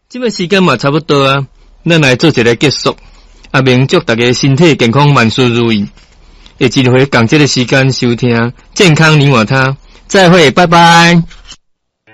这个时间嘛差不多啊，咱来做一个结束。阿明祝大家身体健康，万事如意。下一回同这个时间收听，健康你我他，再会，拜拜。